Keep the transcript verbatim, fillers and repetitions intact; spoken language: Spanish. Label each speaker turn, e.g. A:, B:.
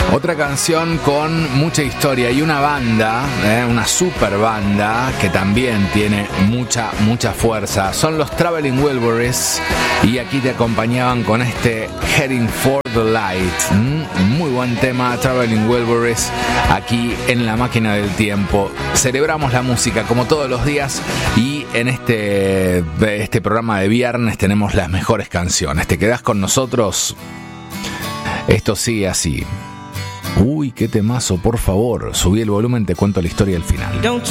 A: Otra canción con mucha historia y una banda, eh, una super banda que también tiene mucha, mucha fuerza. Son los Traveling Wilburys y aquí te acompañaban con este Heading for the Light. Mm, muy buen tema, Traveling Wilburys, aquí en La Máquina del Tiempo. Celebramos la música como todos los días y en este, este programa de viernes tenemos las mejores canciones. ¿Te quedás con nosotros? Esto sigue así. Uy, qué temazo, por favor. Subí el volumen, te cuento la historia al final.